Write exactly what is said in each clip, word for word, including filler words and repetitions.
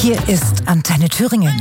Hier ist Antenne Thüringen.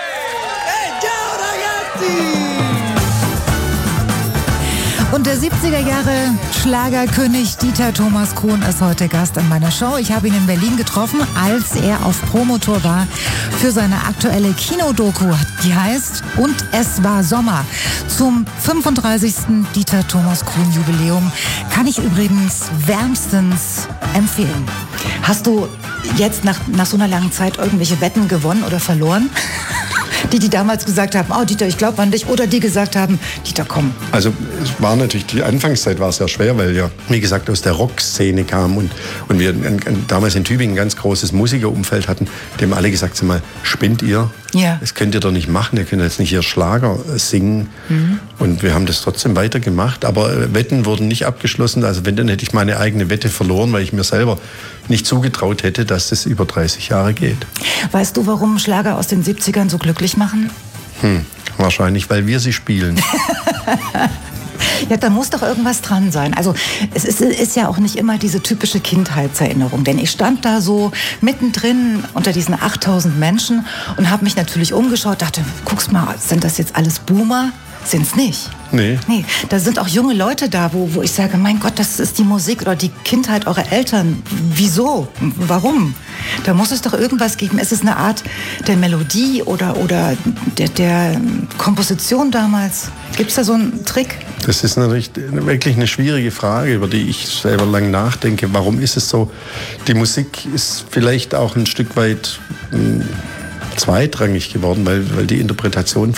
Und der siebziger Jahre Schlagerkönig Dieter Thomas Kuhn ist heute Gast in meiner Show. Ich habe ihn in Berlin getroffen, als er auf Promotour war für seine aktuelle Kinodoku, die heißt Und es war Sommer. Zum fünfunddreißigsten Dieter Thomas Kuhn Jubiläum kann ich übrigens wärmstens empfehlen. Hast du jetzt nach, nach so einer langen Zeit irgendwelche Wetten gewonnen oder verloren? Die, die damals gesagt haben, oh Dieter, ich glaube an dich, oder die gesagt haben, Dieter, komm. Also es war natürlich, die Anfangszeit war sehr schwer, weil wir, wie gesagt, aus der Rockszene kamen und, und wir ein, ein, damals in Tübingen ein ganz großes Musikerumfeld hatten, dem alle gesagt, sag mal, spinnt ihr? Ja. Das könnt ihr doch nicht machen, ihr könnt jetzt nicht hier Schlager singen. Mhm. Und wir haben das trotzdem weitergemacht, aber Wetten wurden nicht abgeschlossen. Also wenn, dann hätte ich meine eigene Wette verloren, weil ich mir selber nicht zugetraut hätte, dass das über dreißig Jahre geht. Weißt du, warum Schlager aus den siebzigern so glücklich machen? Hm, wahrscheinlich, weil wir sie spielen. Ja, da muss doch irgendwas dran sein. Also es ist, ist ja auch nicht immer diese typische Kindheitserinnerung. Denn ich stand da so mittendrin unter diesen achttausend Menschen und habe mich natürlich umgeschaut, dachte, guck's mal, sind das jetzt alles Boomer? Sind's nicht. Nee. Nee, da sind auch junge Leute da, wo, wo ich sage, mein Gott, das ist die Musik oder die Kindheit eurer Eltern. Wieso? Warum? Da muss es doch irgendwas geben. Ist es eine Art der Melodie oder, oder der, der Komposition damals? Gibt es da so einen Trick? Das ist natürlich wirklich eine schwierige Frage, über die ich selber lang nachdenke. Warum ist es so? Die Musik ist vielleicht auch ein Stück weit mh, zweitrangig geworden, weil, weil die Interpretation